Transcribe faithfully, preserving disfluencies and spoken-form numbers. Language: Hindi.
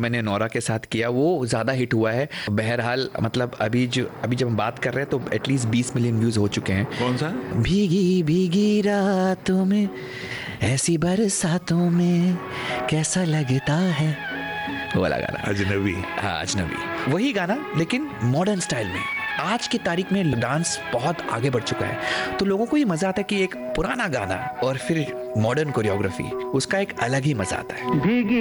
मैंने नोरा के साथ किया वो ज़्यादा हिट हुआ है। बहरहाल मतलब अभी जो अभी जब हम बात कर रहे हैं तो एटलीस्ट बीस मिलियन व्यूज़ हो चुके हैं। कौन सा? भीगी भीगी रातों में ऐसी बरसातों में कैसा लगता है, वो वाला गाना। अजनबी। हाँ अजनबी, वही गाना लेकिन मॉडर्न स्टाइल में। आज की तारीख में डांस बहुत आगे बढ़ चुका है तो लोगों को ये मजा आता है कि एक पुराना गाना और फिर मॉडर्न कोरियोग्राफी, उसका एक अलग ही मजा आता है। भीगी